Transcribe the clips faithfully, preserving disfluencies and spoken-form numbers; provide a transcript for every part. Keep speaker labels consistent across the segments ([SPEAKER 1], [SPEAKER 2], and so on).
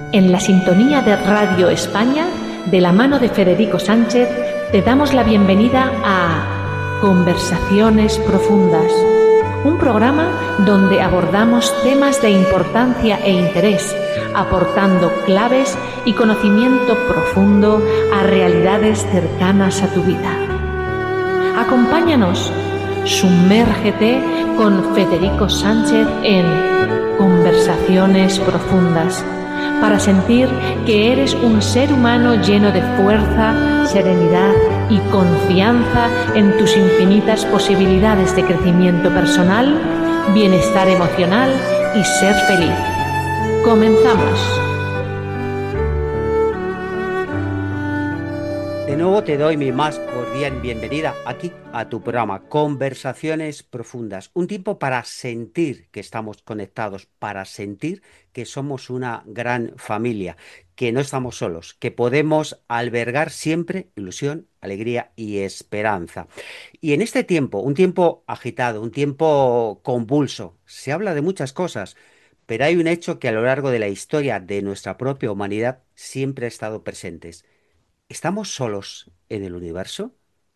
[SPEAKER 1] En la sintonía de Radio España, de la mano de Federico Sánchez, te damos la bienvenida a Conversaciones Profundas, un programa donde abordamos temas de importancia e interés, aportando claves y conocimiento profundo a realidades cercanas a tu vida. Acompáñanos, sumérgete con Federico Sánchez en Conversaciones Profundas, para sentir que eres un ser humano lleno de fuerza, serenidad y confianza en tus infinitas posibilidades de crecimiento personal, bienestar emocional y ser feliz. Comenzamos.
[SPEAKER 2] De nuevo te doy mi más cordial bienvenida aquí a tu programa Conversaciones Profundas. Un tiempo para sentir que estamos conectados, para sentir que somos una gran familia, que no estamos solos, que podemos albergar siempre ilusión, alegría y esperanza. Y en este tiempo, un tiempo agitado, un tiempo convulso, se habla de muchas cosas, pero hay un hecho que a lo largo de la historia de nuestra propia humanidad siempre ha estado presente. ¿Estamos solos en el universo?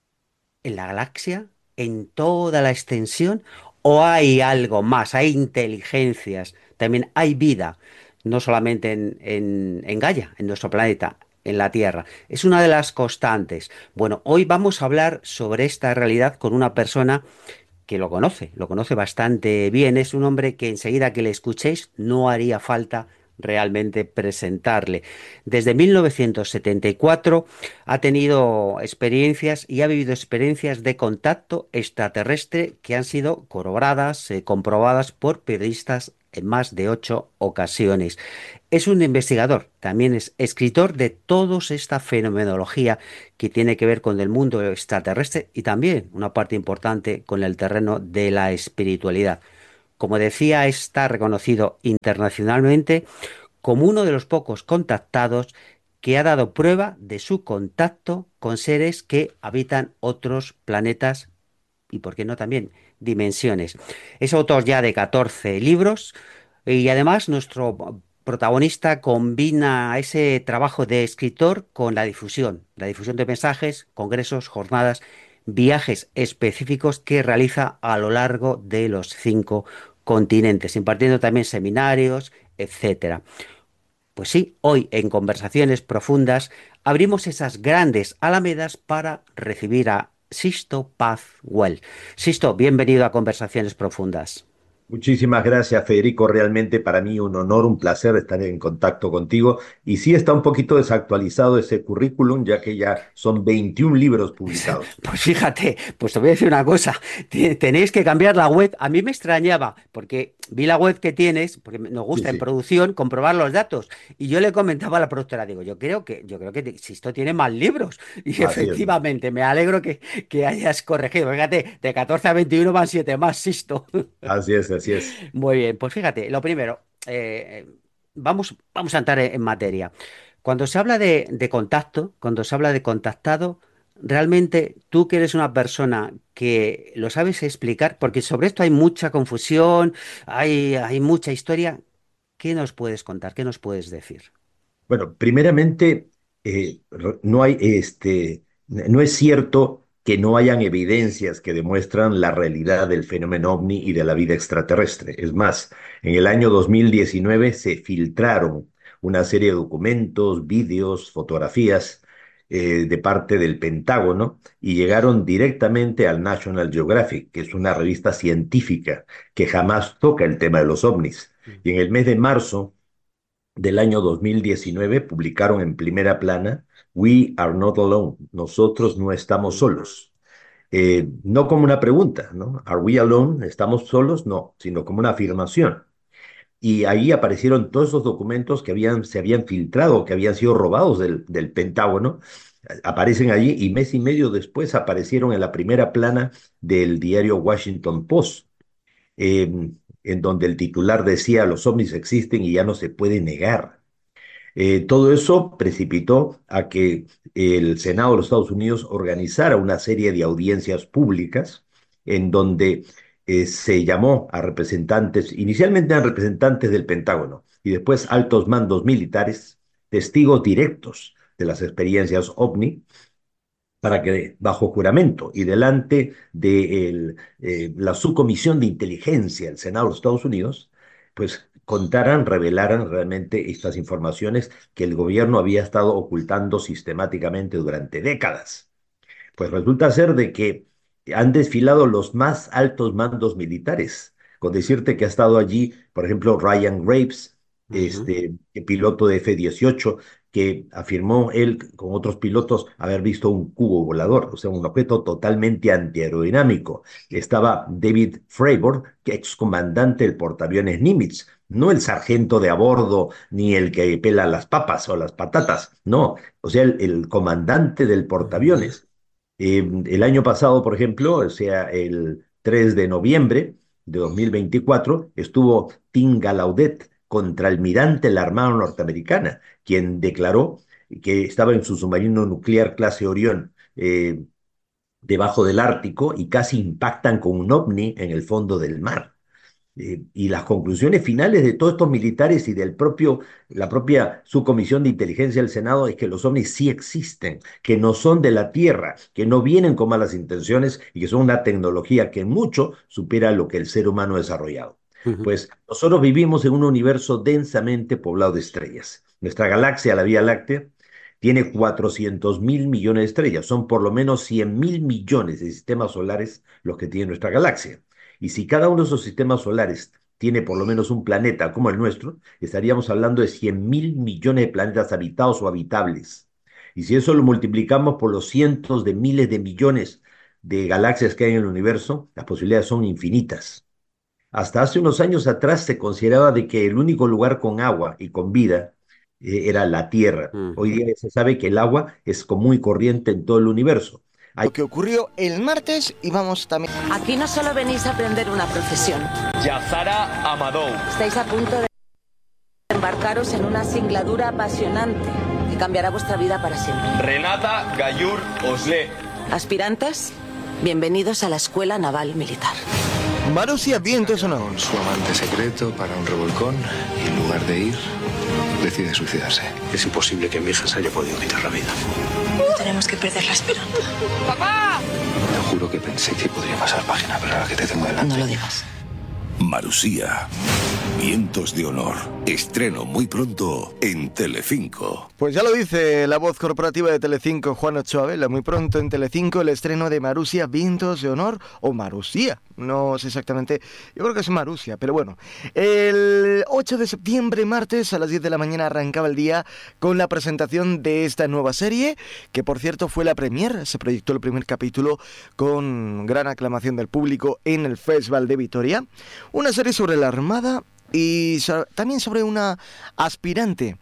[SPEAKER 2] ¿En la galaxia? ¿En toda la extensión? ¿O hay algo más? ¿Hay inteligencias? También hay vida, no solamente en, en, en Gaia, en nuestro planeta, en la Tierra. Es una de las constantes. Bueno, hoy vamos a hablar sobre esta realidad con una persona que lo conoce, lo conoce bastante bien. Es un hombre que enseguida que le escuchéis no haría falta realmente presentarle. Desde mil novecientos setenta y cuatro ha tenido experiencias y ha vivido experiencias de contacto extraterrestre que han sido corroboradas, eh, comprobadas por periodistas en más de ocho ocasiones. Es un investigador, también es escritor de toda esta fenomenología que tiene que ver con el mundo extraterrestre y también una parte importante con el terreno de la espiritualidad. Como decía, está reconocido internacionalmente como uno de los pocos contactados que ha dado prueba de su contacto con seres que habitan otros planetas y, por qué no, también dimensiones. Es autor ya de catorce libros y además nuestro protagonista combina ese trabajo de escritor con la difusión, la difusión de mensajes, congresos, jornadas, viajes específicos que realiza a lo largo de los cinco continentes, impartiendo también seminarios, etcétera. Pues sí, hoy en Conversaciones Profundas abrimos esas grandes alamedas para recibir a Sisto Paz Well. Sisto, bienvenido a Conversaciones Profundas.
[SPEAKER 3] Muchísimas gracias, Federico. Realmente para mí un honor, un placer estar en contacto contigo. Y sí está un poquito desactualizado ese currículum, ya que ya son veintiún libros publicados.
[SPEAKER 2] Pues fíjate, pues te voy a decir una cosa, tenéis que cambiar la web. A mí me extrañaba, porque vi la web que tienes, porque nos
[SPEAKER 3] Sí,
[SPEAKER 2] gusta en
[SPEAKER 3] sí,
[SPEAKER 2] producción comprobar los datos. Y yo le comentaba a la productora, digo, yo creo que, yo creo que Sisto tiene más libros. Y
[SPEAKER 3] así es.
[SPEAKER 2] efectivamente, me alegro que, que hayas corregido. Fíjate, de catorce a veintiuno van siete más, Sisto.
[SPEAKER 3] Así es, así es.
[SPEAKER 2] Muy bien, pues fíjate, lo primero, eh, vamos, vamos a entrar en, en materia. Cuando se habla de, de contacto, cuando se habla de contactado, realmente tú que eres una persona que lo sabes explicar, porque sobre esto hay mucha confusión, hay, hay mucha historia, ¿qué nos puedes contar? ¿Qué nos puedes decir?
[SPEAKER 3] Bueno, primeramente, eh, r- no hay, este, no es cierto que no hayan evidencias que demuestran la realidad del fenómeno ovni y de la vida extraterrestre. Es más, en el año dos mil diecinueve se filtraron una serie de documentos, vídeos, fotografías eh, de parte del Pentágono y llegaron directamente al National Geographic, que es una revista científica que jamás toca el tema de los ovnis. Y en el mes de marzo del año dos mil diecinueve publicaron en primera plana We are not alone, nosotros no estamos solos. Eh, no como una pregunta, ¿no? ¿Are we alone? ¿Estamos solos? No, sino como una afirmación. Y ahí aparecieron todos esos documentos que habían, se habían filtrado, que habían sido robados del, del Pentágono. Aparecen allí y mes y medio después aparecieron en la primera plana del diario Washington Post, eh, en donde el titular decía los ovnis existen y ya no se puede negar. Eh, todo eso precipitó a que el Senado de los Estados Unidos organizara una serie de audiencias públicas en donde eh, se llamó a representantes, inicialmente eran representantes del Pentágono, y después altos mandos militares, testigos directos de las experiencias OVNI, para que bajo juramento y delante de el, eh, la subcomisión de inteligencia del Senado de los Estados Unidos, pues contaran, revelaran realmente estas informaciones que el gobierno había estado ocultando sistemáticamente durante décadas. Pues resulta ser de que han desfilado los más altos mandos militares, con decirte que ha estado allí, por ejemplo, Ryan Graves,
[SPEAKER 2] Ujú.
[SPEAKER 3] este piloto de F dieciocho, que afirmó él con otros pilotos haber visto un cubo volador, o sea, un objeto totalmente antiaerodinámico. Estaba David Fravor, que excomandante del portaaviones Nimitz, no el sargento de a bordo ni el que pela las papas o las patatas, no, o sea, el, el comandante del
[SPEAKER 2] Ujú.
[SPEAKER 3] portaaviones. Eh, el año pasado, por ejemplo, o sea, el tres de noviembre de dos mil veinticuatro, estuvo Tim Gallaudet, contraalmirante de la Armada norteamericana, quien declaró que estaba en su submarino nuclear clase Orión, eh, debajo del Ártico, y casi impactan con un ovni en el fondo del mar. Eh, y las conclusiones finales de todos estos militares y del propio, la propia subcomisión de inteligencia del Senado es que los ovnis sí existen, que no son de la Tierra, que no vienen con malas intenciones y que son una tecnología que mucho supera lo que el ser humano ha desarrollado.
[SPEAKER 2] Ujú.
[SPEAKER 3] Pues nosotros vivimos en un universo densamente poblado de estrellas. Nuestra galaxia, la Vía Láctea, tiene cuatrocientos mil millones de estrellas. Son por lo menos cien mil millones de sistemas solares los que tiene nuestra galaxia. Y si cada uno de esos sistemas solares tiene por lo menos un planeta como el nuestro, estaríamos hablando de cien mil millones de planetas habitados o habitables. Y si eso lo multiplicamos por los cientos de miles de millones de galaxias que hay en el universo, las posibilidades son infinitas. Hasta hace unos años atrás se consideraba de que el único lugar con agua y con vida eh, era la Tierra. Hoy
[SPEAKER 2] Ujú.
[SPEAKER 3] día se sabe que el agua es común y corriente en todo el universo. Hay
[SPEAKER 4] Lo que ocurrió el martes y vamos también.
[SPEAKER 5] Aquí no solo venís a aprender una profesión.
[SPEAKER 6] Yazara Amadou.
[SPEAKER 5] Estáis a punto de embarcaros en una singladura apasionante que cambiará vuestra vida para siempre.
[SPEAKER 6] Renata Gayur Oslé.
[SPEAKER 5] Aspirantes, bienvenidos a la Escuela Naval Militar.
[SPEAKER 4] Marussia Vientos Sonor.
[SPEAKER 7] Su amante secreto para un revolcón y en lugar de ir, decide suicidarse.
[SPEAKER 8] Es imposible que mi hija se haya podido quitar la vida.
[SPEAKER 9] No tenemos que perder la esperanza.
[SPEAKER 7] Te juro que pensé que podría pasar página, pero ahora que te tengo delante...
[SPEAKER 5] No lo digas.
[SPEAKER 10] Marussia, Vientos de Honor. Estreno muy pronto en Telecinco.
[SPEAKER 4] Pues ya lo dice la voz corporativa de Telecinco, Juan Ochoa Vela. Muy pronto en Telecinco el estreno de Marussia Vientos de Honor, o Marussia, no sé exactamente, yo creo que es Marussia, pero bueno. El ocho de septiembre, martes, a las diez de la mañana arrancaba el día con la presentación de esta nueva serie, que por cierto fue la premier, se proyectó el primer capítulo con gran aclamación del público en el Festival de Vitoria. Una serie sobre la Armada y so- también sobre una aspirante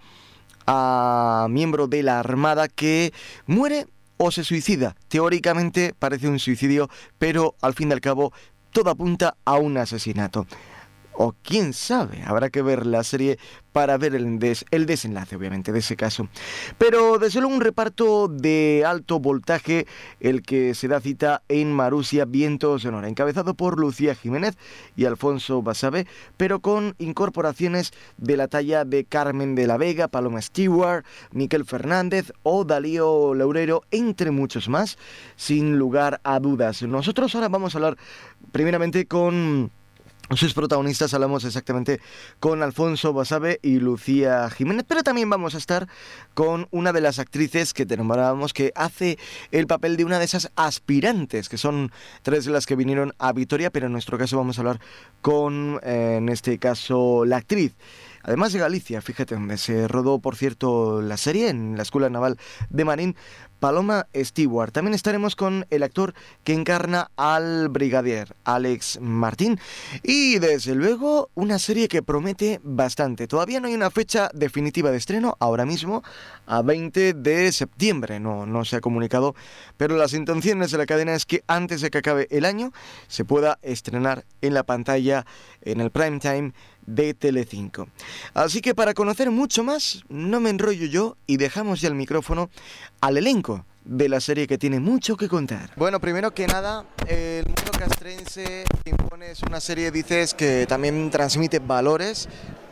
[SPEAKER 4] a miembro de la Armada que muere o se suicida. Teóricamente parece un suicidio, pero al fin y al cabo todo apunta a un asesinato. O quién sabe, habrá que ver la serie para ver el, des- el desenlace, obviamente, de ese caso. Pero desde luego un reparto de alto voltaje el que se da cita en Marussia Vientos de Honor, encabezado por Lucía Jiménez y Alfonso Basabe, pero con incorporaciones de la talla de Carmen de la Vega, Paloma Stewart, Miquel Fernández o Dalío Loureiro, entre muchos más, sin lugar a dudas. Nosotros ahora vamos a hablar primeramente con sus protagonistas, hablamos exactamente con Alfonso Basabe y Lucía Jiménez, pero también vamos a estar con una de las actrices que te nombrábamos, que hace el papel de una de esas aspirantes, que son tres de las que vinieron a Vitoria, pero en nuestro caso vamos a hablar con, eh, en este caso, la actriz. Además de Galicia, fíjate, donde se rodó, por cierto, la serie, en la Escuela Naval de Marín, Paloma Stewart. También estaremos con el actor que encarna al brigadier, Alex Martín. Y desde luego, una serie que promete bastante. Todavía no hay una fecha definitiva de estreno, ahora mismo, a veinte de septiembre. No, no se ha comunicado, pero las intenciones de la cadena es que antes de que acabe el año se pueda estrenar en la pantalla, en el prime time de Telecinco. Así que para conocer mucho más, no me enrollo yo y dejamos ya el micrófono al elenco de la serie, que tiene mucho que contar. Bueno, primero que nada, el mundo castrense impone, es una serie, dices, que también transmite valores.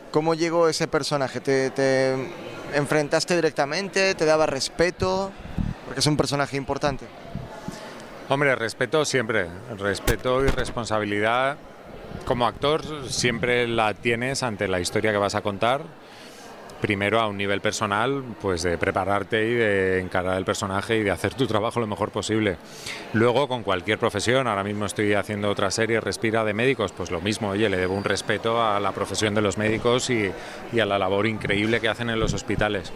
[SPEAKER 4] ¿Cómo llegó ese personaje? ¿Te, te enfrentaste directamente? ¿Te daba respeto? Porque es un personaje importante.
[SPEAKER 11] Hombre, respeto siempre. Respeto y responsabilidad como actor siempre la tienes ante la historia que vas a contar. Primero a un nivel personal, pues de prepararte y de encarar el personaje y de hacer tu trabajo lo mejor posible. Luego con cualquier profesión, ahora mismo estoy haciendo otra serie, Respira, de médicos, pues lo mismo, oye, le debo un respeto a la profesión de los médicos y, y a la labor increíble que hacen en los hospitales.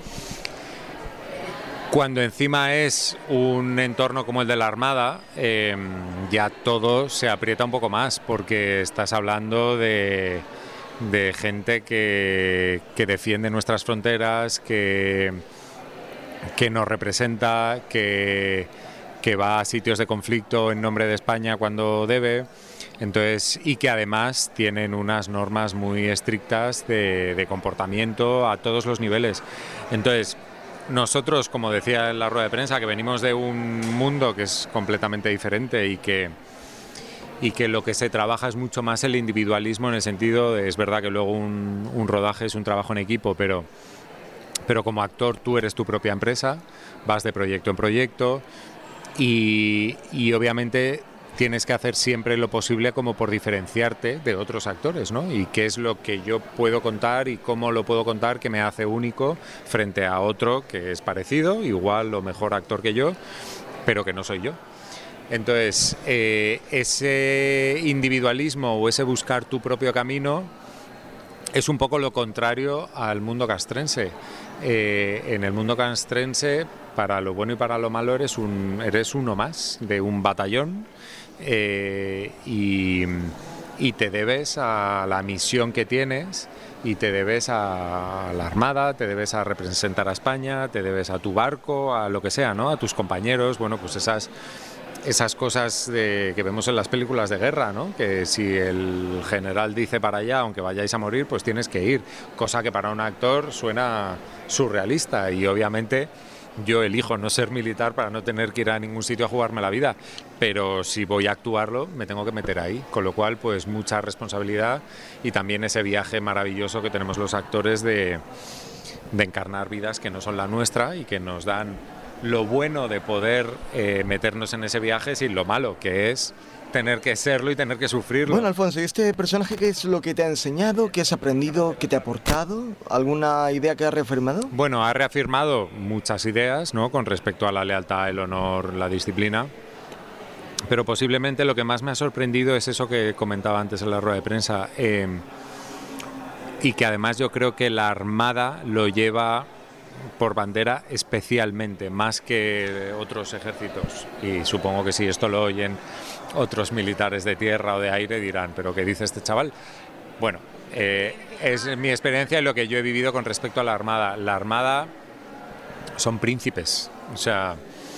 [SPEAKER 11] Cuando encima es un entorno como el de la Armada, eh, ya todo se aprieta un poco más, porque estás hablando de... de gente que, que defiende nuestras fronteras, que, que nos representa, que, que va a sitios de conflicto en nombre de España cuando debe, entonces, y que además tienen unas normas muy estrictas de, de comportamiento a todos los niveles. Entonces, nosotros, como decía en la rueda de prensa, que venimos de un mundo que es completamente diferente y que y que lo que se trabaja es mucho más el individualismo, en el sentido de, es verdad que luego un, un rodaje es un trabajo en equipo, pero, pero como actor tú eres tu propia empresa, vas de proyecto en proyecto y, y obviamente tienes que hacer siempre lo posible como por diferenciarte de otros actores, ¿no? Y qué es lo que yo puedo contar y cómo lo puedo contar que me hace único frente a otro que es parecido, igual o mejor actor que yo, pero que no soy yo. Entonces, eh, ese individualismo o ese buscar tu propio camino es un poco lo contrario al mundo castrense. Eh, en el mundo castrense, para lo bueno y para lo malo, eres, un, eres uno más de un batallón eh, y, y te debes a la misión que tienes y te debes a la Armada, te debes a representar a España, te debes a tu barco, a lo que sea, ¿no? A tus compañeros, bueno, pues esas... esas cosas de, que vemos en las películas de guerra, ¿no? Que si el general dice para allá, aunque vayáis a morir, pues tienes que ir, cosa que para un actor suena surrealista y obviamente yo elijo no ser militar para no tener que ir a ningún sitio a jugarme la vida, pero si voy a actuarlo me tengo que meter ahí, con lo cual pues mucha responsabilidad y también ese viaje maravilloso que tenemos los actores de, de encarnar vidas que no son la nuestra y que nos dan lo bueno de poder eh, meternos en ese viaje sin lo malo, que es tener que serlo y tener que sufrirlo.
[SPEAKER 4] Bueno, Alfonso, ¿y este personaje qué es lo que te ha enseñado, qué has aprendido, qué te ha aportado? ¿Alguna idea que ha reafirmado?
[SPEAKER 11] Bueno, ha reafirmado muchas ideas, ¿no? Con respecto a la lealtad, el honor, la disciplina, pero posiblemente lo que más me ha sorprendido es eso que comentaba antes en la rueda de prensa, eh, y que además yo creo que la Armada lo lleva por bandera especialmente, más que otros ejércitos, y supongo que si esto lo oyen otros militares de tierra o de aire dirán, ¿pero qué dice este chaval? Bueno, eh, es mi experiencia y lo que yo he vivido con respecto a la Armada. La Armada son príncipes, o sea,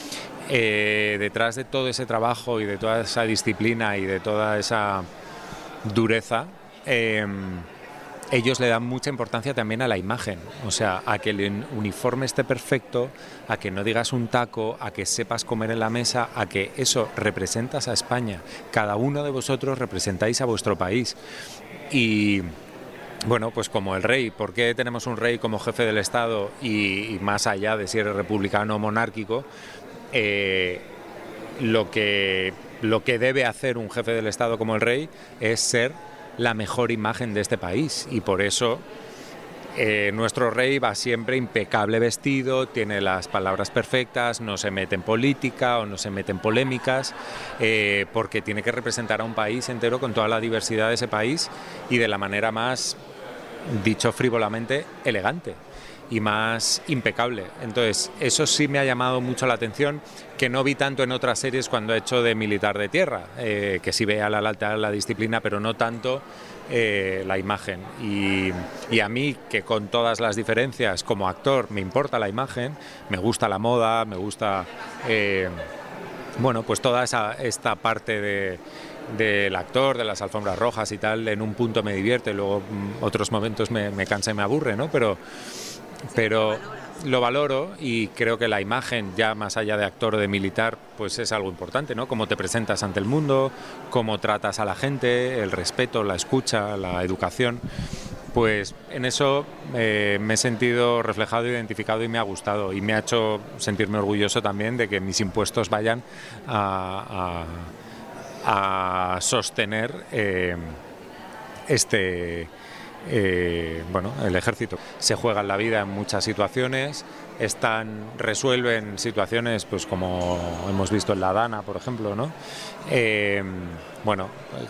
[SPEAKER 11] eh, detrás de todo ese trabajo y de toda esa disciplina y de toda esa dureza, eh, ellos le dan mucha importancia también a la imagen, o sea, a que el uniforme esté perfecto, a que no digas un taco, a que sepas comer en la mesa, a que eso representas a España. Cada uno de vosotros representáis a vuestro país. Y bueno, pues como el rey, ¿por qué tenemos un rey como jefe del Estado y, y más allá de si eres republicano o monárquico? Eh, lo que, lo que debe hacer un jefe del Estado como el rey es ser la mejor imagen de este país, y por eso eh, nuestro rey va siempre impecable vestido, tiene las palabras perfectas, no se mete en política o no se mete en polémicas, eh, porque tiene que representar a un país entero con toda la diversidad de ese país y de la manera más, dicho frívolamente, elegante y más impecable. Entonces, eso sí me ha llamado mucho la atención, que no vi tanto en otras series cuando he hecho de militar de tierra, eh, que sí veía la alta la disciplina, pero no tanto eh, la imagen. Y, y a mí, que con todas las diferencias como actor me importa la imagen, me gusta la moda, me gusta eh, bueno, pues toda esa, esta parte de del actor, de las alfombras rojas y tal, en un punto me divierte, luego mm, otros momentos me, me cansa y me aburre, ¿no? Pero pero lo valoro y creo que la imagen, ya más allá de actor o de militar, pues es algo importante, ¿no? Cómo te presentas ante el mundo, cómo tratas a la gente, el respeto, la escucha, la educación. pues en eso eh, me he sentido reflejado, identificado y me ha gustado, y me ha hecho sentirme orgulloso también de que mis impuestos vayan a, a, a sostener eh, este eh, bueno, el ejército. Se juega en la vida en muchas situaciones, están, resuelven situaciones pues como hemos visto en la Dana, por ejemplo, ¿no? Eh, bueno,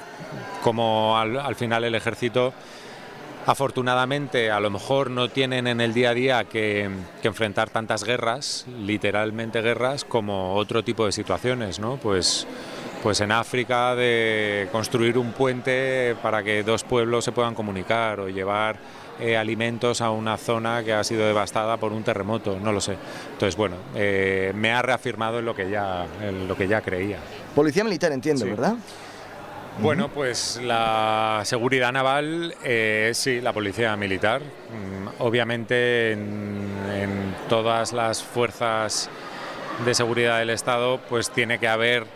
[SPEAKER 11] como al, al final el ejército, afortunadamente, a lo mejor no tienen en el día a día que, que enfrentar tantas guerras, literalmente guerras, como otro tipo de situaciones, ¿no? Pues, pues en África, de construir un puente para que dos pueblos se puedan comunicar, o llevar eh, alimentos a una zona que ha sido devastada por un terremoto, no lo sé. Entonces, bueno, eh, me ha reafirmado en lo que ya, en lo que ya creía.
[SPEAKER 4] Policía militar, entiendo, sí, ¿verdad?
[SPEAKER 11] Bueno, pues la seguridad naval, eh, sí, la policía militar. Obviamente en, en todas las fuerzas de seguridad del Estado pues tiene que haber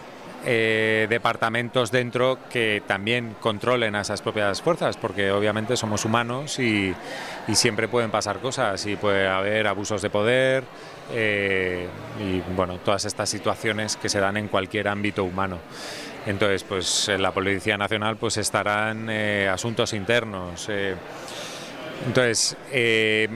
[SPEAKER 11] eh, departamentos dentro que también controlen a esas propias fuerzas, porque obviamente somos humanos y, y siempre pueden pasar cosas y puede haber abusos de poder eh, y bueno, todas estas situaciones que se dan en cualquier ámbito humano. Entonces, pues en la Policía Nacional pues estarán eh, asuntos internos. Eh. Entonces, eh,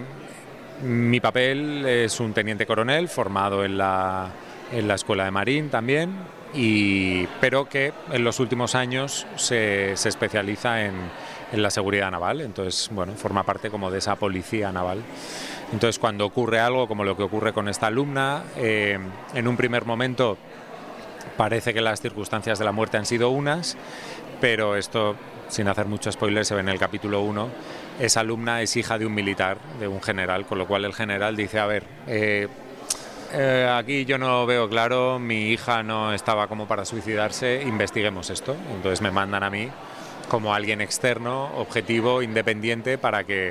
[SPEAKER 11] mi papel es un teniente coronel formado en la, en la Escuela de Marín también, y, pero que en los últimos años se, se especializa en, en la seguridad naval. Entonces, bueno, forma parte como de esa policía naval. Entonces, cuando ocurre algo como lo que ocurre con esta alumna, eh, en un primer momento parece que las circunstancias de la muerte han sido unas, pero esto, sin hacer mucho spoiler, se ve en el capítulo uno. Esa alumna es hija de un militar, de un general, con lo cual el general dice, a ver, eh, eh, aquí yo no veo claro, mi hija no estaba como para suicidarse, investiguemos esto. Entonces me mandan a mí como alguien externo, objetivo, independiente, para que,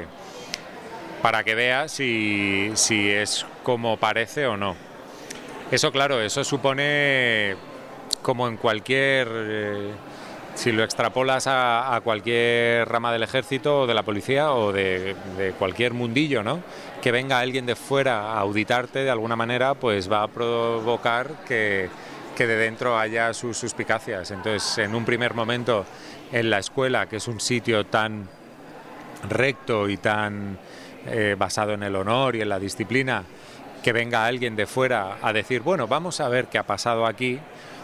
[SPEAKER 11] para que vea si, si es como parece o no. Eso, claro, eso supone, como en cualquier, eh, si lo extrapolas a, a cualquier rama del ejército o de la policía o de, de cualquier mundillo, ¿no? Que venga alguien de fuera a auditarte de alguna manera, pues va a provocar que, que de dentro haya sus suspicacias. Entonces, en un primer momento, en la escuela, que es un sitio tan recto y tan eh, basado en el honor y en la disciplina, que venga alguien de fuera a decir, bueno, vamos a ver qué ha pasado aquí,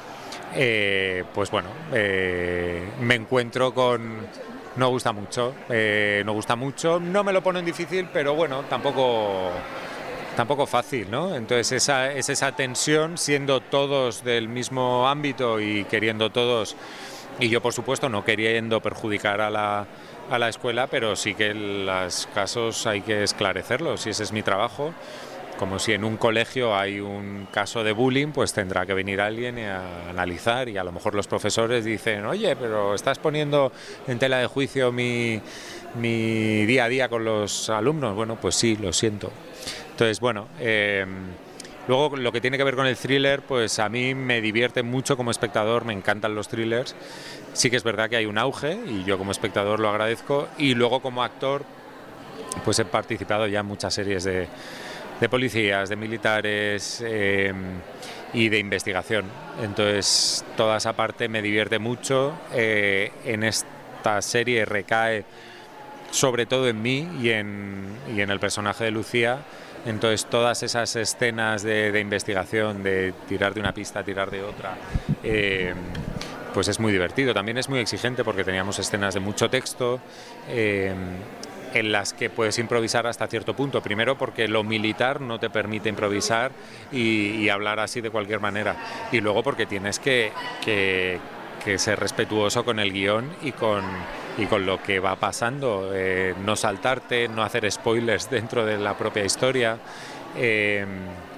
[SPEAKER 11] eh, pues bueno, eh, me encuentro con... No gusta mucho, eh, no gusta mucho, no me lo pone en difícil, pero bueno, tampoco, tampoco fácil, ¿no? Entonces esa, es esa tensión, siendo todos del mismo ámbito y queriendo todos, y yo por supuesto no queriendo perjudicar a la, a la escuela, pero sí que los casos hay que esclarecerlos y ese es mi trabajo. Como si en un colegio hay un caso de bullying, pues tendrá que venir alguien a analizar, y a lo mejor los profesores dicen, oye, pero estás poniendo en tela de juicio mi, mi día a día con los alumnos. Bueno, pues sí, lo siento. Entonces, bueno, eh, luego lo que tiene que ver con el thriller, pues a mí me divierte mucho como espectador, me encantan los thrillers. Sí que es verdad que hay un auge y yo como espectador lo agradezco, y luego como actor pues he participado ya en muchas series de de policías, de militares eh, y de investigación. Entonces toda esa parte me divierte mucho. Eh, en esta serie recae sobre todo en mí y en, y en el personaje de Lucía. Entonces todas esas escenas de, de investigación, de tirar de una pista, tirar de otra, eh, pues es muy divertido. También es muy exigente porque teníamos escenas de mucho texto, eh, en las que puedes improvisar hasta cierto punto. Primero porque lo militar no te permite improvisar y, y hablar así de cualquier manera. Y luego porque tienes que, que, que ser respetuoso con el guión y con, y con lo que va pasando. Eh, no saltarte, no hacer spoilers dentro de la propia historia. Eh,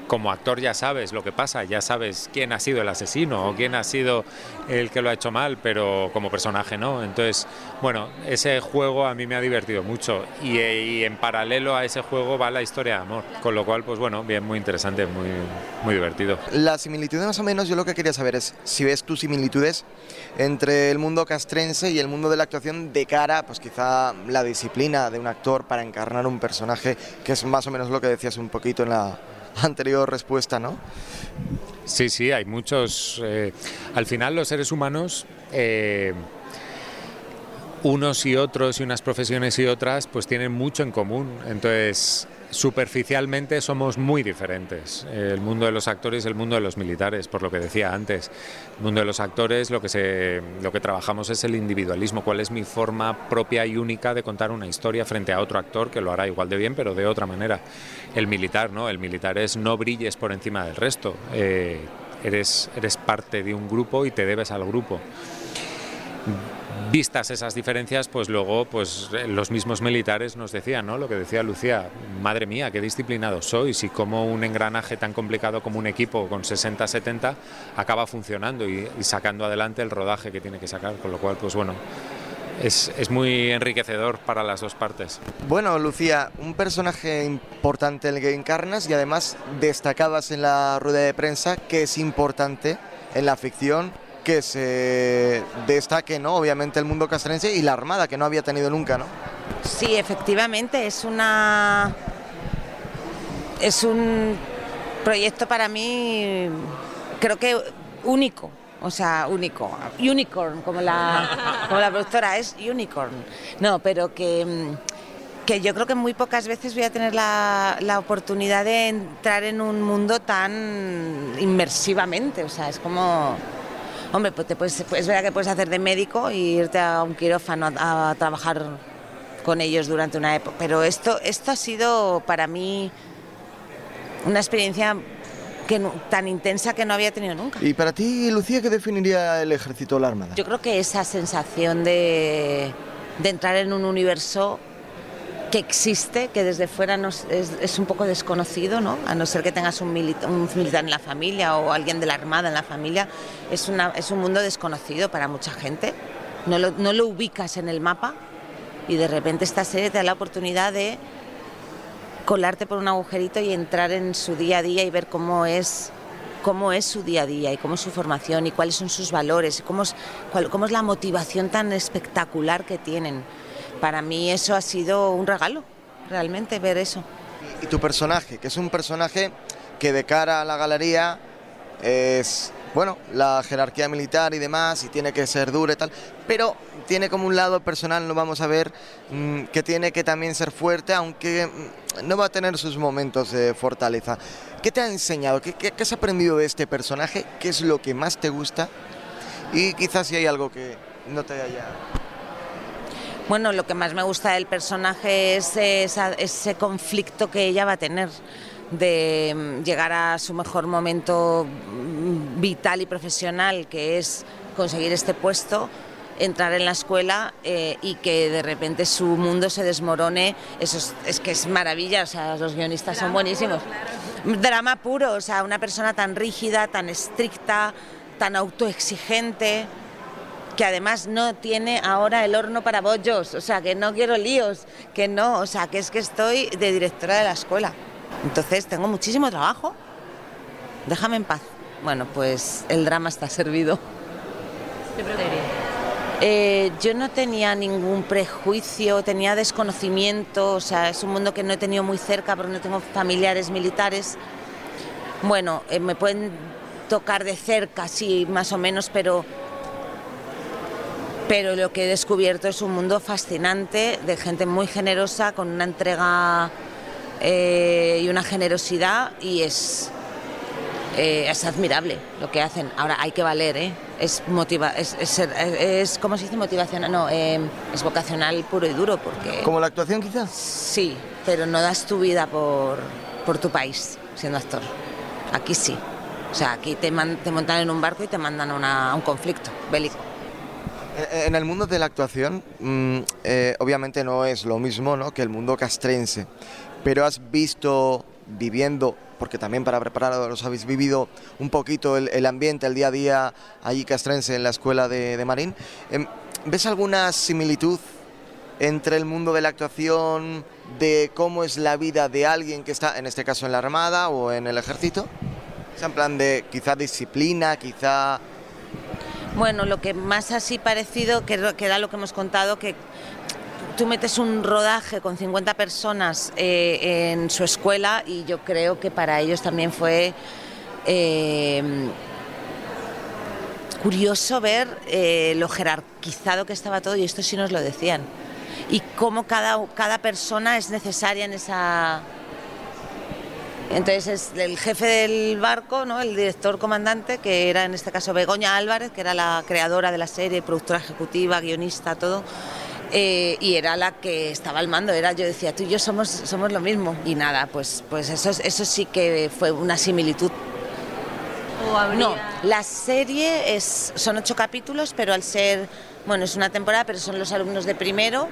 [SPEAKER 11] como actor ya sabes lo que pasa, ya sabes quién ha sido el asesino o quién ha sido el que lo ha hecho mal, pero como personaje no. Entonces, bueno, ese juego a mí me ha divertido mucho y, y en paralelo a ese juego va la historia de amor, con lo cual, pues bueno, bien, muy interesante, muy, muy divertido.
[SPEAKER 4] La similitud más o menos, yo lo que quería saber es si ves tus similitudes entre el mundo castrense y el mundo de la actuación de cara, pues quizá la disciplina de un actor para encarnar un personaje, que es más o menos lo que decías un poquito en la anterior respuesta, ¿no?
[SPEAKER 11] Sí, sí, hay muchos... Eh, al final los seres humanos, eh, unos y otros y unas profesiones y otras, pues tienen mucho en común. Entonces, superficialmente somos muy diferentes. El mundo de los actores y el mundo de los militares, por lo que decía antes. El mundo de los actores, lo que, se, lo que trabajamos es el individualismo. ¿Cuál es mi forma propia y única de contar una historia frente a otro actor que lo hará igual de bien, pero de otra manera? El militar, ¿no? El militar es no brilles por encima del resto. Eh, eres, eres parte de un grupo y te debes al grupo. Vistas esas diferencias, pues luego pues los mismos militares nos decían, ¿no? Lo que decía Lucía, madre mía, qué disciplinados sois y cómo un engranaje tan complicado como un equipo con sesenta setenta acaba funcionando y, y sacando adelante el rodaje que tiene que sacar, con lo cual, pues bueno, es, es muy enriquecedor para las dos partes.
[SPEAKER 4] Bueno, Lucía, un personaje importante el que encarnas y además destacabas en la rueda de prensa que es importante en la ficción que se destaque, ¿no? Obviamente el mundo castrense y la Armada, que no había tenido nunca, ¿no?
[SPEAKER 5] Sí, efectivamente, es una es un proyecto para mí, creo que único, o sea, único, unicorn, como la, como la productora, es unicorn, no, pero que, que yo creo que muy pocas veces voy a tener la, la oportunidad de entrar en un mundo tan inmersivamente, o sea, es como... Hombre, pues te puedes, es verdad que puedes hacer de médico e irte a un quirófano a, a trabajar con ellos durante una época, pero esto, esto ha sido para mí una experiencia que, tan intensa que no había tenido nunca.
[SPEAKER 4] ¿Y para ti, Lucía, qué definiría el ejército o la Armada?
[SPEAKER 5] Yo creo que esa sensación de, de entrar en un universo que existe, que desde fuera nos, es, es un poco desconocido, ¿no? A no ser que tengas un, milita, un militar en la familia o alguien de la Armada en la familia, es, una, es un mundo desconocido para mucha gente, no lo, no lo ubicas en el mapa y de repente esta serie te da la oportunidad de colarte por un agujerito y entrar en su día a día y ver cómo es, cómo es su día a día y cómo es su formación y cuáles son sus valores y cómo es, cuál, cómo es la motivación tan espectacular que tienen. Para mí eso ha sido un regalo, realmente, ver eso.
[SPEAKER 4] Y tu personaje, que es un personaje que de cara a la galería es, bueno, la jerarquía militar y demás, y tiene que ser duro y tal, pero tiene como un lado personal, lo vamos a ver, mmm, que tiene que también ser fuerte, aunque mmm, no va a tener sus momentos de fortaleza. ¿Qué te ha enseñado? ¿Qué, qué, qué has aprendido de este personaje? ¿Qué es lo que más te gusta? Y quizás si hay algo que no te haya...
[SPEAKER 5] Bueno, lo que más me gusta del personaje es esa, ese conflicto que ella va a tener de llegar a su mejor momento vital y profesional, que es conseguir este puesto, entrar en la escuela eh, y que de repente su mundo se desmorone. Eso es, es que es maravilla, o sea, los guionistas Drama son buenísimos. Puro, claro. Drama puro, o sea, una persona tan rígida, tan estricta, tan autoexigente, que además no tiene ahora el horno para bollos, o sea, que no quiero líos, que no, o sea, que es que estoy de directora de la escuela. Entonces tengo muchísimo trabajo, déjame en paz. Bueno, pues el drama está servido.
[SPEAKER 1] ¿Qué preferirías?
[SPEAKER 5] Eh, yo no tenía ningún prejuicio, tenía desconocimiento, o sea, es un mundo que no he tenido muy cerca porque no tengo familiares militares. Bueno, eh, me pueden tocar de cerca, sí, más o menos, pero... Pero lo que he descubierto es un mundo fascinante, de gente muy generosa, con una entrega eh, y una generosidad, y es, eh, es admirable lo que hacen. Ahora hay que valer, ¿eh? Es motiva, es, es, es ¿cómo se dice? Motivacional, no, eh, es vocacional puro y duro, porque...
[SPEAKER 4] ¿Como la actuación quizás?
[SPEAKER 5] Sí, pero no das tu vida por, por tu país siendo actor. Aquí sí. O sea, aquí te, man, te montan en un barco y te mandan a, una, a un conflicto bélico.
[SPEAKER 4] En el mundo de la actuación, mmm, eh, obviamente no es lo mismo, ¿no?, que el mundo castrense, pero has visto viviendo, porque también para prepararos habéis vivido un poquito el, el ambiente, el día a día allí castrense en la escuela de, de Marín, ¿ves alguna similitud entre el mundo de la actuación, de cómo es la vida de alguien que está, en este caso en la Armada o en el Ejército? ¿Es en plan de quizá disciplina, quizá...?
[SPEAKER 5] Bueno, lo que más así parecido, que, que era lo que hemos contado, que tú metes un rodaje con cincuenta personas eh, en su escuela y yo creo que para ellos también fue eh, curioso ver eh, lo jerarquizado que estaba todo, y esto sí nos lo decían, y cómo cada, cada persona es necesaria en esa... Entonces es el jefe del barco, ¿no? El director comandante, que era en este caso Begoña Álvarez, que era la creadora de la serie, productora ejecutiva, guionista, todo, eh, y era la que estaba al mando. Era, yo decía, tú y yo somos, somos lo mismo. Y nada, pues, pues eso, eso sí que fue una similitud. No, la serie es, son ocho capítulos, pero al ser, bueno, es una temporada, pero son los alumnos de primero,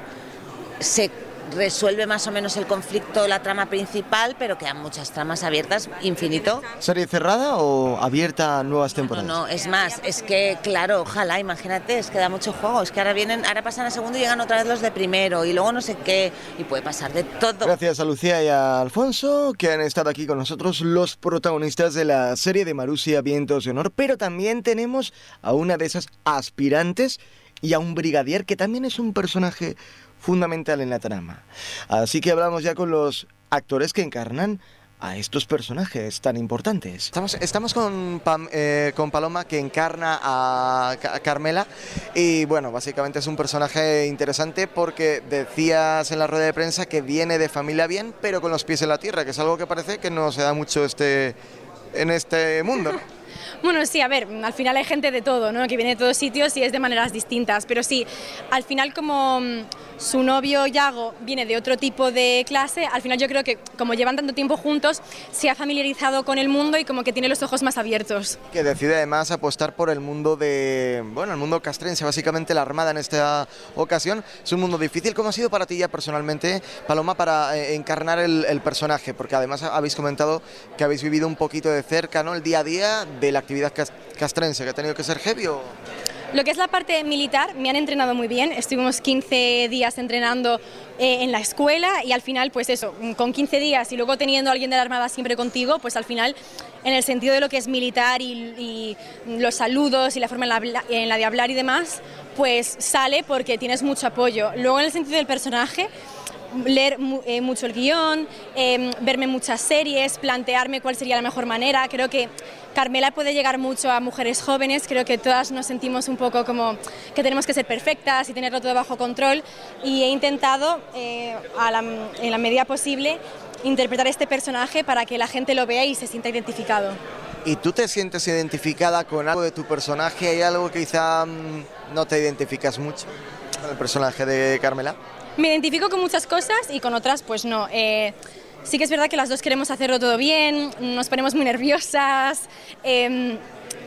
[SPEAKER 5] se resuelve más o menos el conflicto, la trama principal, pero quedan muchas tramas abiertas, infinito.
[SPEAKER 4] ¿Serie cerrada o abierta a nuevas temporadas?
[SPEAKER 5] No, no, es más, es que, claro, ojalá, imagínate, es que da mucho juego, es que ahora vienen, ahora pasan a segundo y llegan otra vez los de primero, y luego no sé qué, y puede pasar de todo.
[SPEAKER 4] Gracias a Lucía y a Alfonso, que han estado aquí con nosotros, los protagonistas de la serie de Marusia, Vientos de Honor, pero también tenemos a una de esas aspirantes y a un brigadier que también es un personaje fundamental en la trama. Así que hablamos ya con los actores que encarnan a estos personajes tan importantes. Estamos, estamos con, Pam, eh, con Paloma, que encarna a, a Carmela, y bueno, básicamente es un personaje interesante porque decías en la rueda de prensa que viene de familia bien, pero con los pies en la tierra, que es algo que parece que no se da mucho este, en este mundo, ¿no?
[SPEAKER 12] Bueno, sí, a ver, al final hay gente de todo, ¿no? Que viene de todos sitios y es de maneras distintas, pero sí, al final como su novio Yago viene de otro tipo de clase, al final yo creo que como llevan tanto tiempo juntos, se ha familiarizado con el mundo y como que tiene los ojos más abiertos. Que decide además apostar por el mundo de, bueno, el mundo castrense, básicamente la Armada en esta ocasión. Es un mundo difícil. ¿Cómo ha sido para ti ya personalmente, Paloma, para eh, encarnar el, el personaje? Porque además habéis comentado que habéis vivido un poquito de cerca, ¿no?, el día a día de la actividad castrense, que ha tenido que ser heavy. ¿O? Lo que es la parte militar, me han entrenado muy bien, estuvimos quince días entrenando eh, en la escuela, y al final, pues eso, con quince días y luego teniendo a alguien de la Armada siempre contigo, pues al final, en el sentido de lo que es militar y, y los saludos y la forma en la, en la de hablar y demás, pues sale porque tienes mucho apoyo. Luego, en el sentido del personaje, leer eh, mucho el guión, eh, verme muchas series, plantearme cuál sería la mejor manera. Creo que Carmela puede llegar mucho a mujeres jóvenes, creo que todas nos sentimos un poco como que tenemos que ser perfectas y tenerlo todo bajo control, y he intentado, eh, a la, en la medida posible, interpretar este personaje para que la gente lo vea y se sienta identificado.
[SPEAKER 4] ¿Y tú te sientes identificada con algo de tu personaje? ¿Hay algo que quizá mmm, no te identificas mucho con el personaje de Carmela?
[SPEAKER 12] Me identifico con muchas cosas y con otras pues no. Eh, sí que es verdad que las dos queremos hacerlo todo bien, nos ponemos muy nerviosas, eh,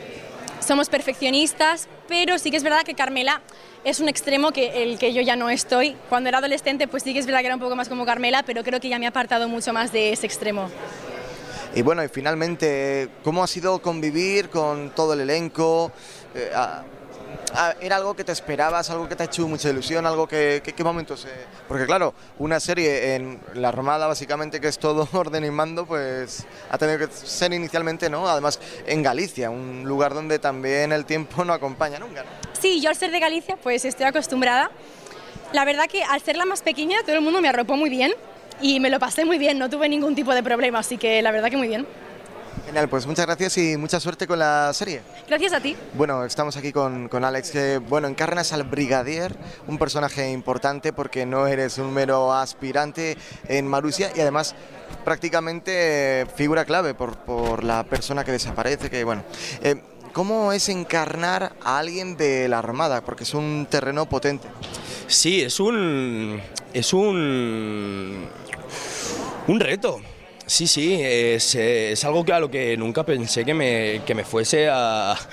[SPEAKER 12] somos perfeccionistas, pero sí que es verdad que Carmela es un extremo que el que yo ya no estoy. Cuando era adolescente pues sí que es verdad que era un poco más como Carmela, pero creo que ya me he apartado mucho más de ese extremo.
[SPEAKER 4] Y bueno, y finalmente, ¿cómo ha sido convivir con todo el elenco? Eh, a... ¿Era algo que te esperabas, algo que te ha hecho mucha ilusión, algo que, que, qué momentos? Eh? Porque claro, una serie en la Armada básicamente que es todo orden y mando, pues ha tenido que ser inicialmente, ¿no? Además en Galicia, un lugar donde también el tiempo no acompaña nunca, ¿no?
[SPEAKER 12] Sí, yo al ser de Galicia pues estoy acostumbrada. La verdad que al ser la más pequeña todo el mundo me arropó muy bien y me lo pasé muy bien, no tuve ningún tipo de problema, así que la verdad que muy bien.
[SPEAKER 4] Genial, pues muchas gracias y mucha suerte con la serie.
[SPEAKER 12] Gracias a ti.
[SPEAKER 4] Bueno, estamos aquí con, con Alex, que bueno, encarnas al brigadier, un personaje importante porque no eres un mero aspirante en Marusia y además prácticamente figura clave por, por la persona que desaparece, que bueno... Eh, ¿Cómo es encarnar a alguien de la Armada? Porque es un terreno potente.
[SPEAKER 13] Sí, es un... es un... un reto. Sí, sí, es, es algo que a lo que nunca pensé que me, que me fuese a... a,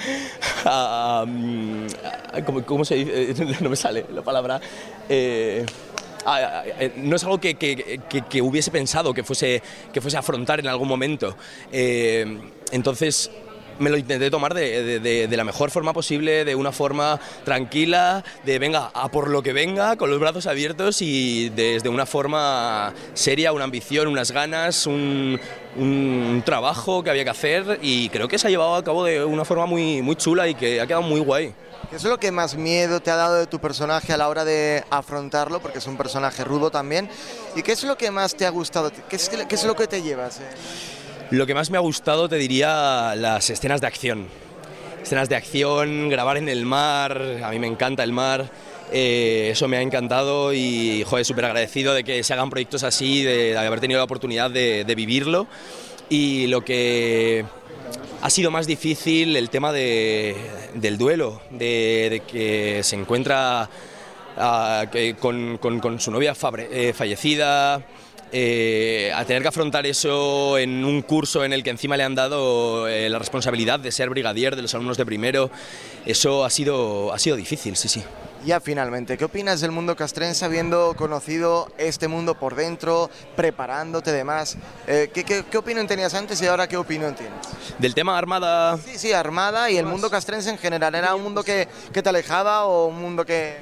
[SPEAKER 13] a, a ¿cómo, ¿Cómo se dice? No me sale la palabra. Eh, no es algo que, que, que, que hubiese pensado que fuese, que fuese a afrontar en algún momento. Eh, entonces me lo intenté tomar de, de, de, de la mejor forma posible, de una forma tranquila, de venga, a por lo que venga, con los brazos abiertos y desde una forma seria, una ambición, unas ganas, un, un trabajo que había que hacer, y creo que se ha llevado a cabo de una forma muy, muy chula y que ha quedado muy guay.
[SPEAKER 4] ¿Qué es lo que más miedo te ha dado de tu personaje a la hora de afrontarlo? Porque es un personaje rudo también. ¿Y qué es lo que más te ha gustado? ¿Qué es, qué es lo que te llevas? Eh?
[SPEAKER 13] Lo que más me ha gustado, te diría, las escenas de acción. Escenas de acción, grabar en el mar, a mí me encanta el mar, eh, eso me ha encantado y, joder, súper agradecido de que se hagan proyectos así, de, de haber tenido la oportunidad de, de vivirlo. Y lo que ha sido más difícil, el tema de, del duelo, de, de que se encuentra uh, que con, con, con su novia fabre, eh, fallecida. Eh, a tener que afrontar eso en un curso en el que encima le han dado eh, la responsabilidad de ser brigadier de los alumnos de primero, eso ha sido, ha sido difícil, sí, sí.
[SPEAKER 4] Ya finalmente, ¿qué opinas del mundo castrense habiendo conocido este mundo por dentro, preparándote demás? Eh, ¿qué, qué, ¿Qué opinión tenías antes y ahora qué opinión tienes?
[SPEAKER 13] ¿Del tema Armada?
[SPEAKER 4] Sí, sí, Armada y el mundo castrense en general. ¿Era un mundo que, que te alejaba o un mundo que...?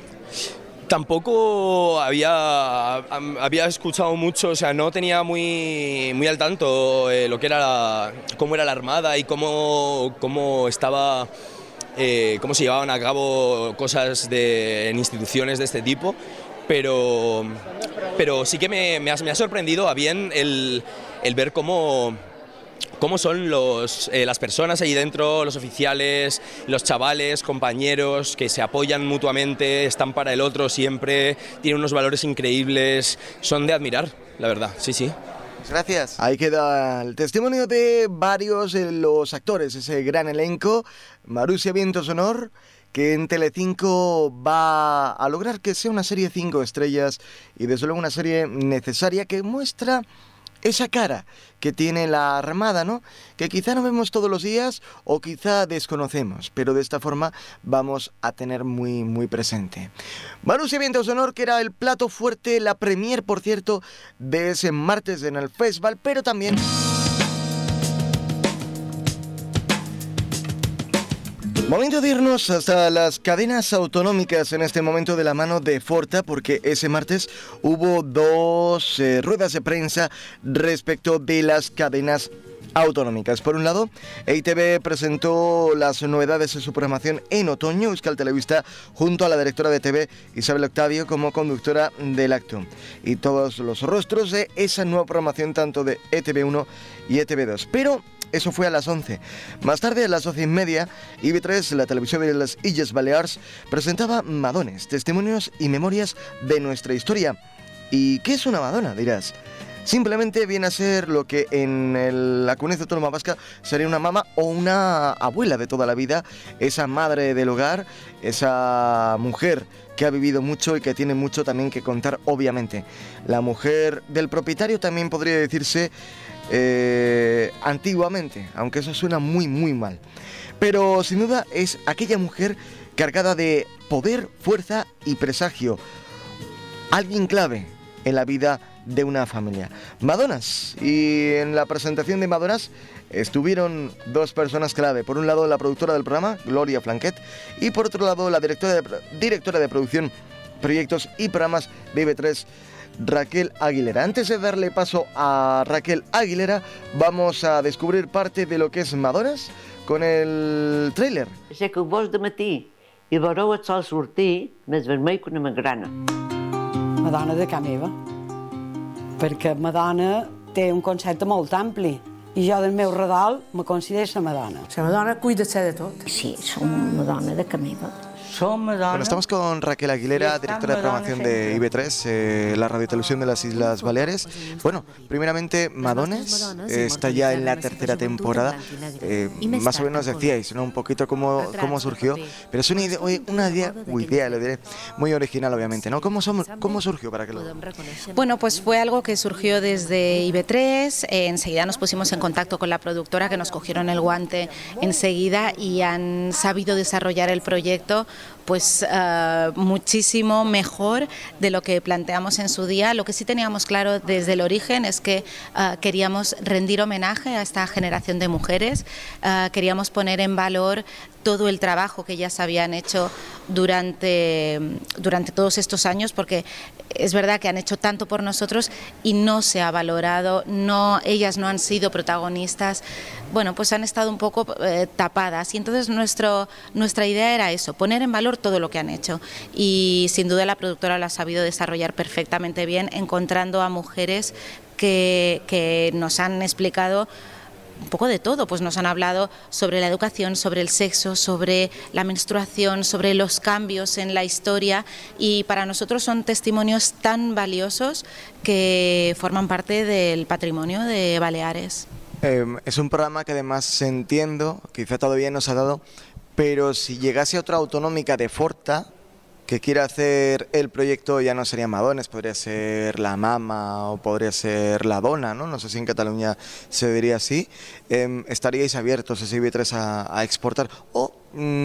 [SPEAKER 13] Tampoco había, había escuchado mucho, o sea, no tenía muy, muy al tanto eh, lo que era la, cómo era la Armada y cómo, cómo estaba, eh, cómo se llevaban a cabo cosas de, en instituciones de este tipo, pero, pero sí que me, me, ha, me ha sorprendido a bien el, el ver cómo... cómo son los, eh, las personas ahí dentro, los oficiales, los chavales, compañeros, que se apoyan mutuamente, están para el otro siempre, tienen unos valores increíbles, son de admirar, la verdad, sí, sí.
[SPEAKER 4] Gracias.
[SPEAKER 14] Ahí queda el testimonio de varios de los actores, ese gran elenco. Marusia Vientos de Honor, que en Telecinco va a lograr que sea una serie de cinco estrellas y desde luego una serie necesaria que muestra esa cara que tiene la Armada, ¿no? Que quizá no vemos todos los días o quizá desconocemos, pero de esta forma vamos a tener muy, muy presente. Marusia Vientos de Honor, que era el plato fuerte, la premier, por cierto, de ese martes en el festival, pero también... Momento de irnos hasta las cadenas autonómicas en este momento de la mano de Forta, porque ese martes hubo dos eh, ruedas de prensa respecto de las cadenas autonómicas. Por un lado, E I Te Be presentó las novedades de su programación en otoño, Euskal Telebista, junto a la directora de T V, Isabel Octavio, como conductora del acto. Y todos los rostros de esa nueva programación, tanto de E Te Be uno y E Te Be dos. Pero... eso fue a las once. Más tarde, a las doce y media, I B tres, la televisión de las Illes Balears, presentaba Madones, testimonios y memorias de nuestra historia. ¿Y qué es una Madonna?, dirás. Simplemente viene a ser lo que en el, la comunidad autónoma vasca sería una mamá o una abuela de toda la vida, esa madre del hogar, esa mujer que ha vivido mucho y que tiene mucho también que contar, obviamente. La mujer del propietario también podría decirse eh, antiguamente, aunque eso suena muy muy mal. Pero sin duda es aquella mujer cargada de poder, fuerza y presagio. Alguien clave en la vida de una familia. Madonas. Y en la presentación de Madonas estuvieron dos personas clave. Por un lado, la productora del programa, Gloria Flanquet, y por otro lado, la directora de, directora de producción, proyectos y programas de I B tres, Raquel Aguilera. Antes de darle paso a Raquel Aguilera, vamos a descubrir parte de lo que es Madonas con el tráiler.
[SPEAKER 15] Sé que vos de matí i veureu el sol sortir més vermell que una magrana.
[SPEAKER 16] Madonna de casa meva, perquè Madonna té un concepte molt ampli i jo del meu redol me considero Madonna.
[SPEAKER 17] La Madonna cuida-se de tot.
[SPEAKER 15] Sí, som Madonna de casa meva.
[SPEAKER 14] Bueno, estamos con Raquel Aguilera, directora de programación de I B tres, eh, la radiotelevisión de las Islas Baleares. Bueno, primeramente, Madones eh, está ya en la tercera temporada. Eh, más o menos decíais, ¿no? Un poquito cómo, cómo surgió, pero es una idea, una idea, uy, idea, lo diré, muy original, obviamente, ¿no? ¿Cómo, somos, cómo surgió para que lo...?
[SPEAKER 18] Bueno, pues fue algo que surgió desde I B tres. Eh, enseguida nos pusimos en contacto con la productora, que nos cogieron el guante enseguida y han sabido desarrollar el proyecto pues uh, muchísimo mejor de lo que planteamos en su día. Lo que sí teníamos claro desde el origen es que uh, queríamos rendir homenaje a esta generación de mujeres, uh, queríamos poner en valor todo el trabajo que ellas habían hecho durante, durante todos estos años, porque es verdad que han hecho tanto por nosotros y no se ha valorado, no, ellas no han sido protagonistas, bueno, pues han estado un poco eh, tapadas, y entonces nuestro, nuestra idea era eso, poner en valor todo lo que han hecho, y sin duda la productora lo ha sabido desarrollar perfectamente bien, encontrando a mujeres que, que nos han explicado un poco de todo, pues nos han hablado sobre la educación, sobre el sexo, sobre la menstruación, sobre los cambios en la historia, y para nosotros son testimonios tan valiosos que forman parte del patrimonio de Baleares.
[SPEAKER 4] Eh, es un programa que además entiendo, quizá todavía no se ha dado, pero si llegase otra autonómica de Forta que quiera hacer el proyecto, ya no sería Madones, podría ser La Mama o podría ser La Dona, ¿no? No sé si en Cataluña se diría así. Eh, ¿Estaríais abiertos ese I B tres a, a exportar? O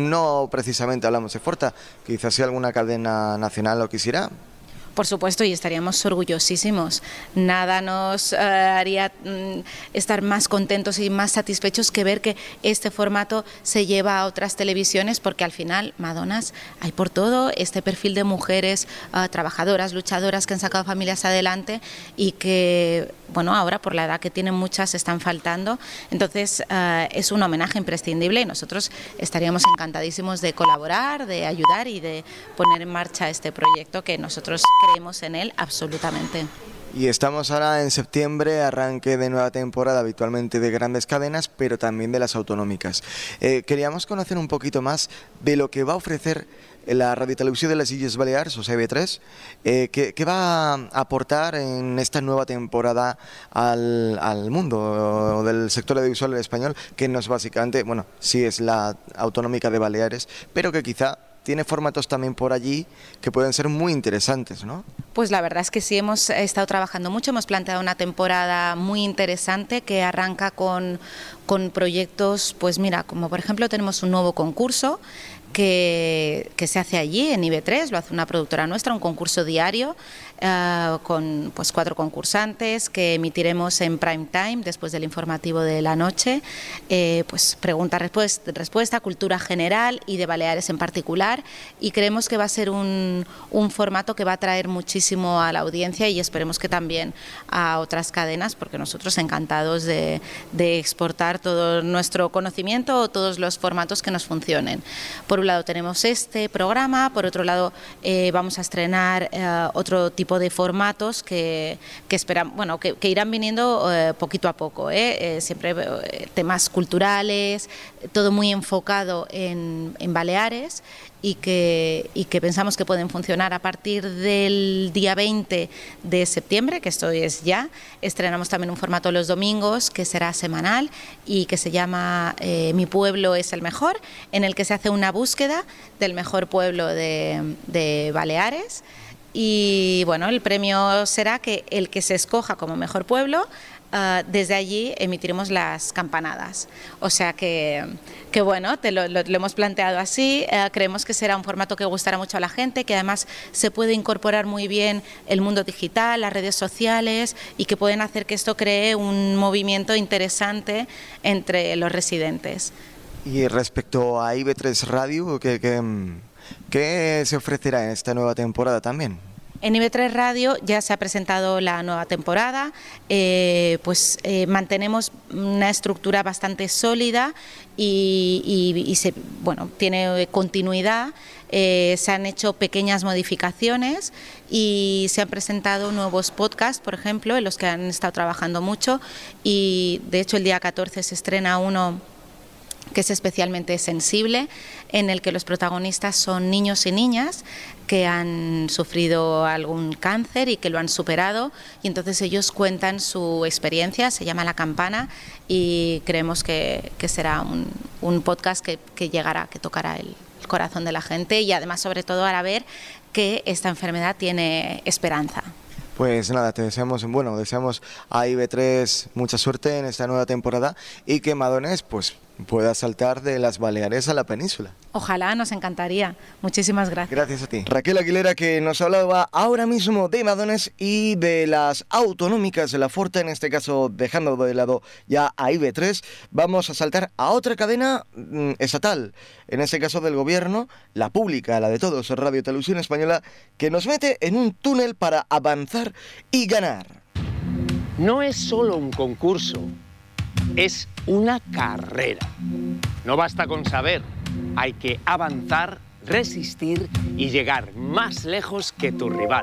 [SPEAKER 4] no precisamente hablamos de Forta, quizás si alguna cadena nacional lo quisiera.
[SPEAKER 18] Por supuesto, y estaríamos orgullosísimos. Nada nos uh, haría mm, estar más contentos y más satisfechos que ver que este formato se lleva a otras televisiones, porque al final, Madonas, hay por todo, este perfil de mujeres uh, trabajadoras, luchadoras, que han sacado familias adelante y que, bueno, ahora por la edad que tienen muchas están faltando. Entonces, uh, es un homenaje imprescindible y nosotros estaríamos encantadísimos de colaborar, de ayudar y de poner en marcha este proyecto que nosotros creemos en él absolutamente.
[SPEAKER 4] Y estamos ahora en septiembre, arranque de nueva temporada, habitualmente de grandes cadenas, pero también de las autonómicas. Eh, queríamos conocer un poquito más de lo que va a ofrecer la Radiotelevisión de las Illes Balears, o sea, I B tres, eh, ¿qué, ¿qué va a aportar en esta nueva temporada al, al mundo del sector audiovisual español, que no es básicamente, bueno, sí es la autonómica de Baleares, pero que quizá tiene formatos también por allí que pueden ser muy interesantes, ¿no?
[SPEAKER 18] Pues la verdad es que sí, hemos estado trabajando mucho, hemos planteado una temporada muy interesante que arranca con, con proyectos, pues mira, como por ejemplo tenemos un nuevo concurso que, que se hace allí en I B tres, lo hace una productora nuestra, un concurso diario uh, con pues cuatro concursantes que emitiremos en prime time después del informativo de la noche, eh, pues pregunta, respuesta, respuesta, cultura general y de Baleares en particular, y creemos que va a ser un, un formato que va a atraer muchísimo a la audiencia y esperemos que también a otras cadenas, porque nosotros encantados de, de exportar todo nuestro conocimiento o todos los formatos que nos funcionen. Por un lado tenemos este programa, por otro lado eh, vamos a estrenar eh, otro tipo de formatos que, que esperan, bueno, que, que irán viniendo eh, poquito a poco, ¿eh? Eh, siempre eh, temas culturales, todo muy enfocado en, en Baleares y que, y que pensamos que pueden funcionar a partir del día veinte de septiembre, que esto es ya. Estrenamos también un formato los domingos que será semanal y que se llama eh, Mi pueblo es el mejor, en el que se hace una búsqueda del mejor pueblo de, de Baleares. Y bueno, el premio será que el que se escoja como mejor pueblo, Uh, desde allí emitiremos las campanadas. O sea que, que bueno, te lo, lo, lo hemos planteado así, uh, creemos que será un formato que gustará mucho a la gente, que además se puede incorporar muy bien el mundo digital, las redes sociales, y que pueden hacer que esto cree un movimiento interesante entre los residentes.
[SPEAKER 4] Y respecto a I B tres Radio, ¿qué, qué, qué se ofrecerá en esta nueva temporada también?
[SPEAKER 18] En I B tres Radio ya se ha presentado la nueva temporada, eh, pues eh, mantenemos una estructura bastante sólida y, y, y se, bueno, tiene continuidad, eh, se han hecho pequeñas modificaciones y se han presentado nuevos podcasts, por ejemplo, en los que han estado trabajando mucho, y de hecho el día catorce se estrena uno que es especialmente sensible, en el que los protagonistas son niños y niñas que han sufrido algún cáncer y que lo han superado, y entonces ellos cuentan su experiencia, se llama La Campana, y creemos que, que será un, un podcast que, que llegará, que tocará el, el corazón de la gente, y además sobre todo hará ver que esta enfermedad tiene esperanza.
[SPEAKER 4] Pues nada, te deseamos, bueno, deseamos a I B tres mucha suerte en esta nueva temporada y que Madones, pues
[SPEAKER 14] pueda saltar de las Baleares a la península.
[SPEAKER 18] Ojalá, nos encantaría. Muchísimas gracias.
[SPEAKER 14] Gracias a ti. Raquel Aguilera, que nos hablaba ahora mismo de Madones y de las autonómicas de la Forta, en este caso dejando de lado ya a I B tres, vamos a saltar a otra cadena mmm, estatal, en este caso del gobierno, la pública, la de todos, Radio Televisión Española, que nos mete en un túnel para avanzar y ganar.
[SPEAKER 17] No es solo un concurso, es una carrera. No basta con saber, hay que avanzar, resistir y llegar más lejos que tu rival.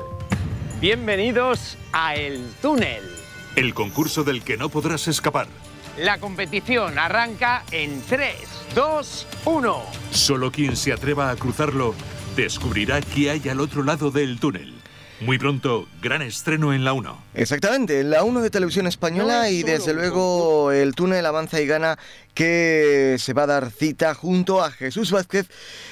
[SPEAKER 17] Bienvenidos a El Túnel.
[SPEAKER 19] El concurso del que no podrás escapar.
[SPEAKER 17] La competición arranca en tres, dos, uno.
[SPEAKER 19] Solo quien se atreva a cruzarlo descubrirá qué hay al otro lado del túnel. Muy pronto, gran estreno en la uno.
[SPEAKER 14] Exactamente, en la uno de Televisión Española no y desde luego el túnel Avanza y Gana, que se va a dar cita junto a Jesús Vázquez,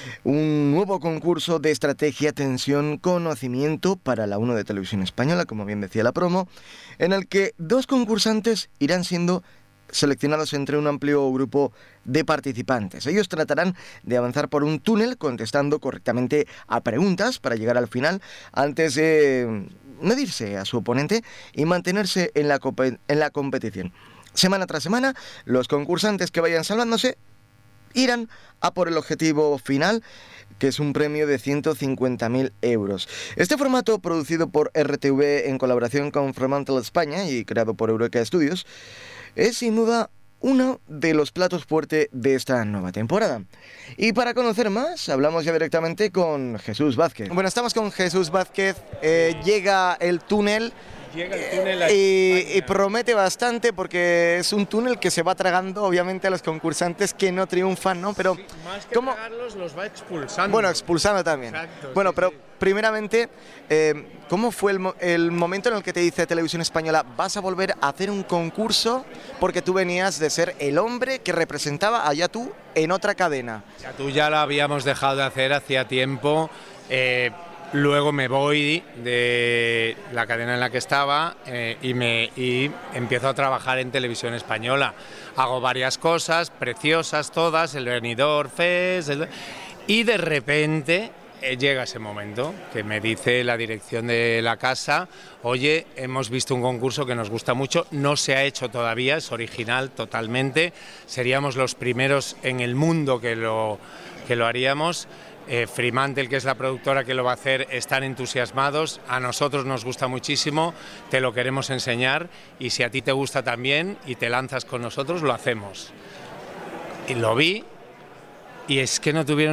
[SPEAKER 14] un nuevo concurso de estrategia, tensión, conocimiento para la uno de Televisión Española, como bien decía la promo, en el que dos concursantes irán siendo seleccionados entre un amplio grupo de participantes. Ellos tratarán de avanzar por un túnel contestando correctamente a preguntas para llegar al final antes de medirse a su oponente y mantenerse en la, en la competición. Semana tras semana, los concursantes que vayan salvándose irán a por el objetivo final, que es un premio de ciento cincuenta mil euros. Este formato, producido por R T V en colaboración con Fremantle España y creado por Eureka Studios, es sin duda uno de los platos fuertes de esta nueva temporada. Y para conocer más, hablamos ya directamente con Jesús Vázquez. Bueno, estamos con Jesús Vázquez, eh, llega el túnel.
[SPEAKER 11] Llega el túnel a
[SPEAKER 14] y, y promete bastante porque es un túnel que se va tragando obviamente a los concursantes que no triunfan, ¿no? Pero
[SPEAKER 11] sí, más que
[SPEAKER 14] ¿cómo?
[SPEAKER 11] tragarlos, los va expulsando.
[SPEAKER 14] Bueno, expulsando también.
[SPEAKER 11] Exacto,
[SPEAKER 14] bueno,
[SPEAKER 11] sí,
[SPEAKER 14] pero
[SPEAKER 11] sí.
[SPEAKER 14] primeramente, eh, ¿cómo fue el, mo el momento en el que te dice Televisión Española vas a volver a hacer un concurso porque tú venías de ser el hombre que representaba a Yatu en otra cadena?
[SPEAKER 11] Yatu ya lo habíamos dejado de hacer hacía tiempo. Eh, Luego me voy de la cadena en la que estaba eh, y, me, y empiezo a trabajar en Televisión Española. Hago varias cosas, preciosas todas, el Benidorm Fest, el... y de repente eh, llega ese momento que me dice la dirección de la casa, oye, hemos visto un concurso que nos gusta mucho, no se ha hecho todavía, es original totalmente, seríamos los primeros en el mundo que lo, que lo haríamos. Eh, Fremantle, que es la productora que lo va a hacer, están entusiasmados, a nosotros nos gusta muchísimo, te lo queremos enseñar y si a ti te gusta también y te lanzas con nosotros, lo hacemos. Y lo vi y es que no tuvieron